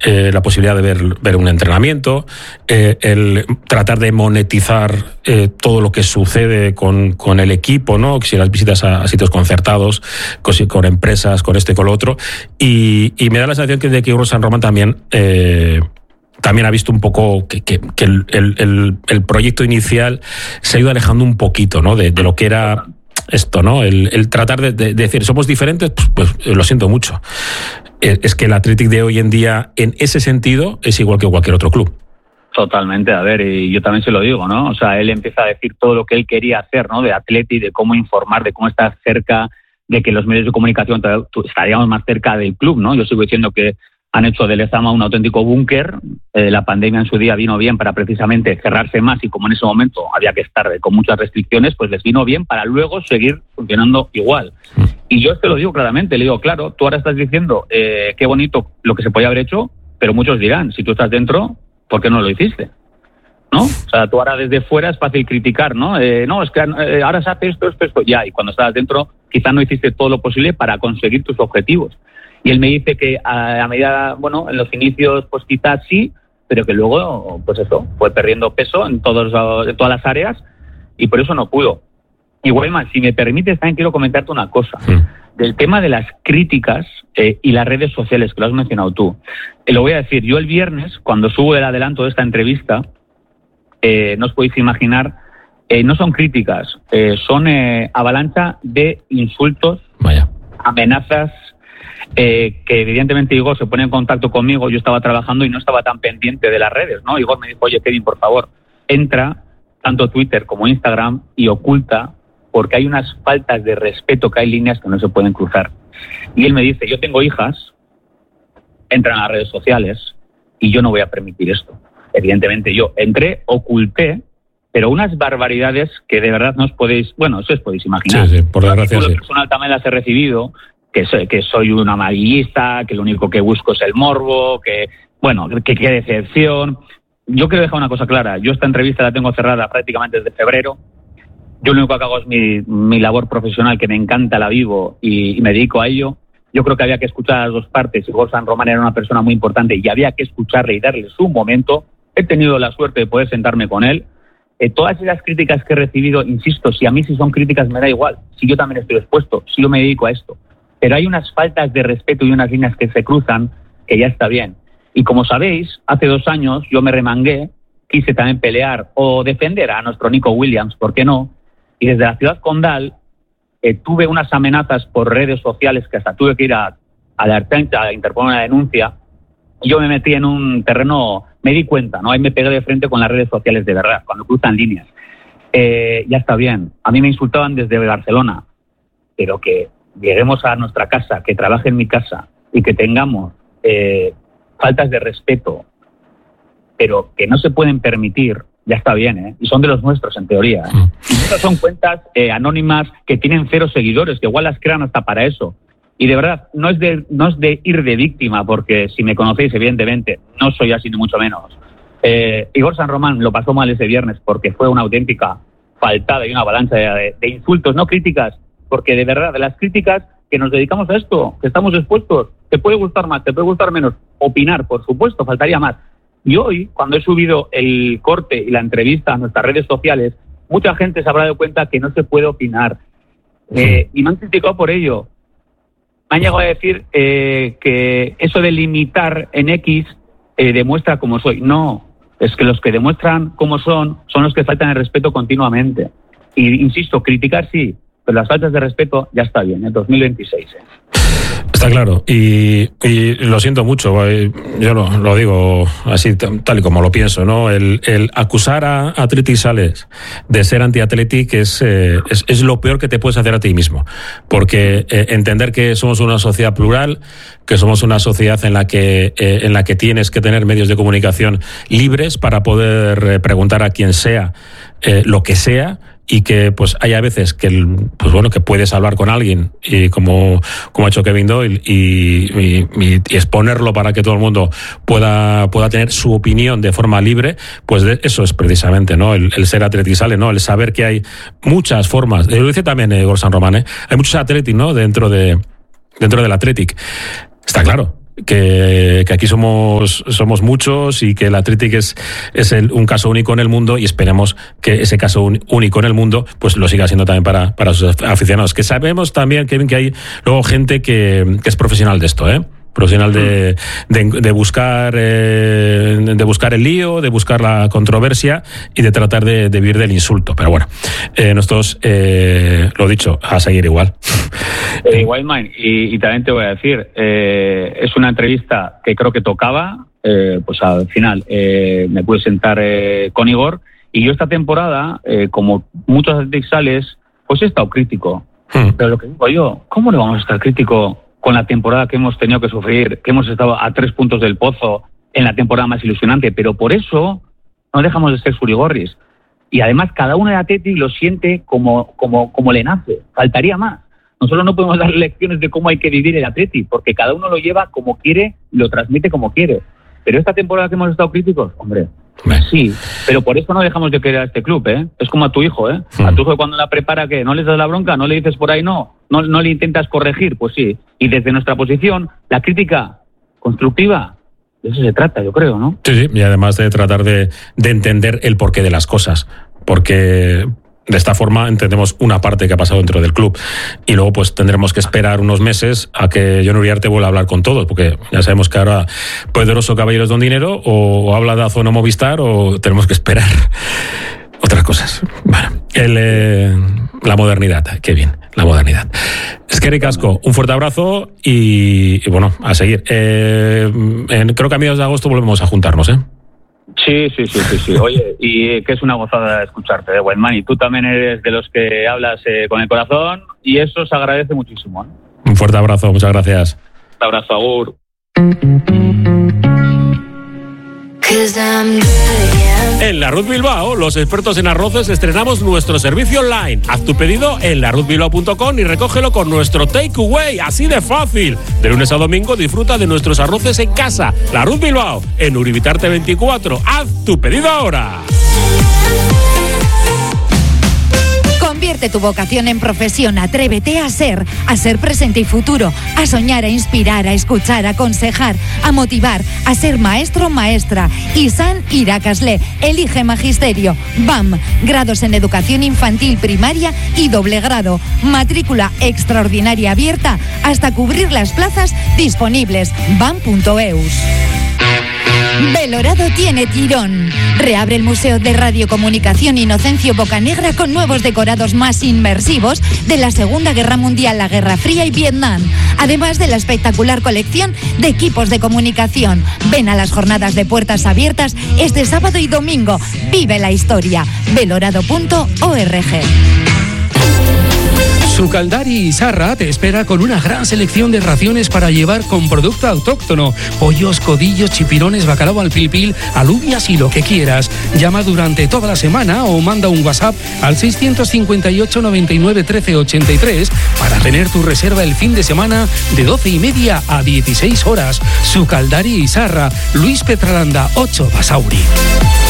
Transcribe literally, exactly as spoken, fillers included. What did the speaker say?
eh, la posibilidad de ver, ver un entrenamiento, eh, el tratar de monetizar eh, todo lo que sucede con, con el equipo, ¿no? Si las visitas a, a sitios concertados, con, con empresas, con esto y con lo otro. Y, y me da la sensación que de que Igor San Román también... Eh, también ha visto un poco que, que, que el, el, el proyecto inicial se ha ido alejando un poquito, ¿no? De, de lo que era esto, ¿no? El, el tratar de, de, de decir, somos diferentes, pues, pues lo siento mucho. Es que el Athletic de hoy en día, en ese sentido, es igual que cualquier otro club. Totalmente, a ver, y yo también se lo digo, ¿no? O sea, él empieza a decir todo lo que él quería hacer, ¿no? De Athletic, de cómo informar, de cómo estar cerca, de que los medios de comunicación estaríamos más cerca del club, ¿no? Yo sigo diciendo que han hecho de Lezama un auténtico búnker. Eh, la pandemia en su día vino bien para precisamente cerrarse más y como en ese momento había que estar con muchas restricciones, pues les vino bien para luego seguir funcionando igual. Y yo te lo digo claramente, le digo, claro, tú ahora estás diciendo eh, qué bonito lo que se podía haber hecho, pero muchos dirán, si tú estás dentro, ¿por qué no lo hiciste? ¿No? O sea, tú ahora desde fuera es fácil criticar, ¿no? Eh, no, es que eh, ahora se hace esto, esto, esto, ya, y cuando estabas dentro quizás no hiciste todo lo posible para conseguir tus objetivos. Y él me dice que a, a medida, bueno, en los inicios pues quizás sí, pero que luego, pues eso, fue perdiendo peso en, todos, en todas las áreas y por eso no pudo. Y Guayman, si me permites, también quiero comentarte una cosa. Sí. Del tema de las críticas eh, y las redes sociales, que lo has mencionado tú. Eh, lo voy a decir, yo el viernes, cuando subo el adelanto de esta entrevista, eh, no os podéis imaginar, eh, no son críticas, eh, son eh, avalancha de insultos, Vaya. amenazas, Eh, que evidentemente Igor se pone en contacto conmigo, yo estaba trabajando y no estaba tan pendiente de las redes, ¿no? Igor me dijo, oye Kevin, por favor, entra tanto Twitter como Instagram y oculta, porque hay unas faltas de respeto, que hay líneas que no se pueden cruzar. Y él me dice, yo tengo hijas, entran a las redes sociales y yo no voy a permitir esto. Evidentemente yo entré, oculté, pero unas barbaridades que de verdad no os podéis, bueno, eso os podéis imaginar. Sí, sí, por desgracia, sí. Lo personal también las he recibido, que soy, que soy un amarillista, que lo único que busco es el morbo, que, bueno, que qué decepción. Yo quiero dejar una cosa clara. Yo esta entrevista la tengo cerrada prácticamente desde febrero. Yo lo único que hago es mi, mi labor profesional, que me encanta, la vivo y, y me dedico a ello. Yo creo que había que escuchar a las dos partes. Igor San Román era una persona muy importante y había que escucharle y darle su momento. He tenido la suerte de poder sentarme con él. Eh, todas esas críticas que he recibido, insisto, si a mí si son críticas me da igual, si yo también estoy expuesto, si yo me dedico a esto. Pero hay unas faltas de respeto y unas líneas que se cruzan que ya está bien. Y como sabéis, hace dos años yo me remangué, quise también pelear o defender a nuestro Nico Williams, ¿por qué no? Y desde la ciudad condal eh, tuve unas amenazas por redes sociales que hasta tuve que ir a, a la Artenta a interponer una denuncia. Y yo me metí en un terreno, me di cuenta, ¿no? Ahí me pegué de frente con las redes sociales de verdad, cuando cruzan líneas. Eh, ya está bien. A mí me insultaban desde Barcelona, pero que lleguemos a nuestra casa, que trabaje en mi casa y que tengamos eh, faltas de respeto, pero que no se pueden permitir, ya está bien, ¿eh? Y son de los nuestros, en teoría. ¿eh? Y estas son cuentas eh, anónimas que tienen cero seguidores, que igual las crean hasta para eso. Y de verdad, no es de, no es de ir de víctima, porque si me conocéis, evidentemente, no soy así ni mucho menos. Eh, Igor San Román lo pasó mal ese viernes porque fue una auténtica faltada y una avalancha de, de insultos, no críticas, porque de verdad, de las críticas que nos dedicamos a esto, que estamos expuestos, te puede gustar más, te puede gustar menos, opinar, por supuesto, faltaría más. Y hoy, cuando he subido el corte y la entrevista a nuestras redes sociales, mucha gente se habrá dado cuenta que no se puede opinar. Eh, y me han criticado por ello. Me han llegado a decir eh, que eso de limitar en X eh, demuestra cómo soy. No, es que los que demuestran cómo son, son los que faltan el respeto continuamente. Y insisto, criticar sí, pero las faltas de respeto ya está bien, en dos mil veintiséis. ¿eh? Está claro, y, y lo siento mucho, yo lo, lo digo así tal y como lo pienso, ¿no? El, el acusar a Athletic Sales de ser anti-Athletic es, eh, es, es lo peor que te puedes hacer a ti mismo, porque eh, entender que somos una sociedad plural, que somos una sociedad en la que eh, en la que tienes que tener medios de comunicación libres para poder eh, preguntar a quien sea eh, lo que sea. Y que pues hay a veces que pues bueno que puedes hablar con alguien y como como ha hecho Kevin Doyle y, y, y exponerlo para que todo el mundo pueda pueda tener su opinión de forma libre, pues de, eso es precisamente, ¿no? El, el ser Athletic Sales, ¿no? El saber que hay muchas formas. Lo dice también Igor San Román, ¿eh? Hay muchos Athletic, ¿no? Dentro de dentro del Athletic. Está claro que, que aquí somos somos muchos y que el Athletic es, es el, un caso único en el mundo, y esperemos que ese caso un, único en el mundo pues lo siga siendo también para, para sus aficionados. Que sabemos también, Kevin, que hay luego gente que, que es profesional de esto, ¿eh? Profesional de, de, de buscar eh, de buscar el lío, de buscar la controversia y de tratar de, de vivir del insulto. Pero bueno, eh, nosotros, eh, lo dicho, a seguir igual. Eh, Wildman, y, y también te voy a decir, eh, es una entrevista que creo que tocaba, eh, pues al final eh, me pude sentar eh, con Igor, y yo esta temporada, eh, como muchos atletisales, pues he estado crítico. Hmm. Pero lo que digo yo, ¿cómo no vamos a estar crítico con la temporada que hemos tenido que sufrir, que hemos estado a tres puntos del pozo en la temporada más ilusionante? Pero por eso no dejamos de ser surigorris. Y además cada uno de Athletic lo siente como, como, como le nace. Faltaría más. Nosotros no podemos dar lecciones de cómo hay que vivir el Athletic, porque cada uno lo lleva como quiere y lo transmite como quiere. Pero esta temporada que hemos estado críticos, hombre, sí, pero por eso no dejamos de querer a este club, ¿eh? Es como a tu hijo, ¿eh? Mm. A tu hijo cuando la prepara, ¿qué? ¿No les das la bronca? ¿No le dices por ahí no? ¿No, no le intentas corregir? Pues sí. Y desde nuestra posición, la crítica constructiva, de eso se trata, yo creo, ¿no? Sí, sí, y además de tratar de, de entender el porqué de las cosas, porque de esta forma entendemos una parte que ha pasado dentro del club, y luego pues tendremos que esperar unos meses a que Jon Uriarte vuelva a hablar con todos, porque ya sabemos que ahora Poderoso Caballeros Don Dinero o habla de Azona Movistar, o tenemos que esperar otras cosas. Bueno, el, eh, la modernidad, qué bien, la modernidad. Eskerrik asko, un fuerte abrazo y, y bueno, a seguir. Eh, en, creo que a mediados de agosto volvemos a juntarnos, ¿eh? Sí, sí, sí, sí, sí. Oye, y que es una gozada escucharte, ¿eh, Wildman? Y tú también eres de los que hablas eh, con el corazón, y eso se agradece muchísimo, ¿eh? Un fuerte abrazo, muchas gracias. Un abrazo, agur. En La Ruz Bilbao, los expertos en arroces, estrenamos nuestro servicio online. Haz tu pedido en la ruz bilbao punto com y recógelo con nuestro takeaway, así de fácil. De lunes a domingo disfruta de nuestros arroces en casa. La Ruz Bilbao, en Uribitarte veinticuatro. Haz tu pedido ahora. Convierte tu vocación en profesión, atrévete a ser, a ser presente y futuro, a soñar, a inspirar, a escuchar, a aconsejar, a motivar, a ser maestro o maestra. Isan Irakasle, elige magisterio. B A M, grados en educación infantil, primaria y doble grado. Matrícula extraordinaria abierta hasta cubrir las plazas disponibles. bam punto eus. Belorado tiene tirón. Reabre el Museo de Radiocomunicación Inocencio Bocanegra con nuevos decorados más inmersivos de la Segunda Guerra Mundial, la Guerra Fría y Vietnam, además de la espectacular colección de equipos de comunicación. Ven a las jornadas de puertas abiertas este sábado y domingo. Vive la historia. belorado punto org. Sucaldari Izarra te espera con una gran selección de raciones para llevar con producto autóctono. Pollos, codillos, chipirones, bacalao al pil pil, alubias y lo que quieras. Llama durante toda la semana o manda un WhatsApp al seiscientos cincuenta y ocho, noventa y nueve, trece, ochenta y tres para tener tu reserva el fin de semana de doce y media a dieciséis horas. Sucaldari Izarra, Luis Petralanda, ocho Basauri.